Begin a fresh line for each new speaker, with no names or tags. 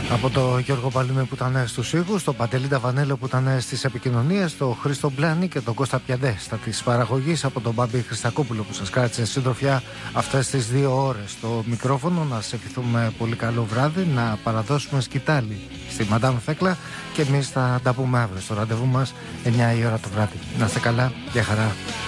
Από το Γιώργο Παλουμέ που ήταν στους ήχους, τον Παντελή Ταβανέλο που ήταν στις επικοινωνίες, τον Χρήστο Μπλάνη και τον Κώστα Πιαντέ στα της παραγωγής, από τον Μπάμπη Χριστακόπουλο που σας κράτησε συντροφιά αυτές τις 2 ώρες στο μικρόφωνο. Να σας ευχηθούμε πολύ καλό βράδυ, να παραδώσουμε σκητάλη στη Μαντάμ Θέκλα και εμείς θα τα πούμε αύριο στο ραντεβού μας 9 η ώρα το βράδυ. Να είστε καλά, γεια χαρά.